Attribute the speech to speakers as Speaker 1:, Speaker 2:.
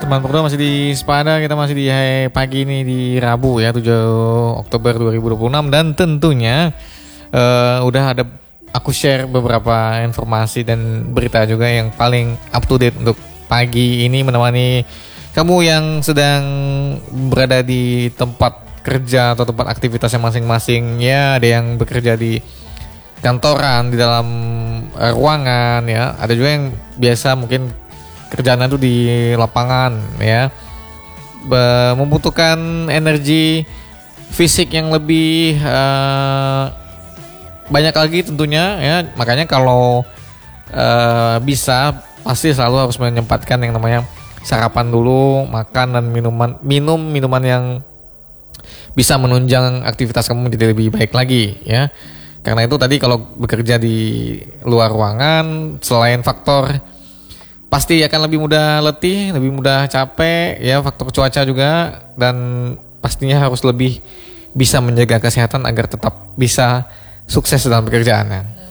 Speaker 1: Teman berdua masih di Sepada, kita masih di pagi ini di Rabu ya 7 Oktober 2026 dan tentunya udah ada aku share beberapa informasi dan berita juga yang paling up to date untuk pagi ini menemani kamu yang sedang berada di tempat kerja atau tempat aktivitasnya masing-masing. Ya, ada yang bekerja di kantoran, di dalam ruangan ya. Ada juga yang biasa mungkin kerjaan itu di lapangan ya, membutuhkan energi fisik yang lebih banyak lagi tentunya ya. Makanya kalau bisa pasti selalu harus menyempatkan yang namanya sarapan dulu, makan dan minum minuman yang bisa menunjang aktivitas kamu menjadi lebih baik lagi ya. Karena itu tadi kalau bekerja di luar ruangan, selain faktor pasti akan lebih mudah letih, lebih mudah capek ya, faktor cuaca juga, dan pastinya harus lebih bisa menjaga kesehatan agar tetap bisa sukses dalam pekerjaannya.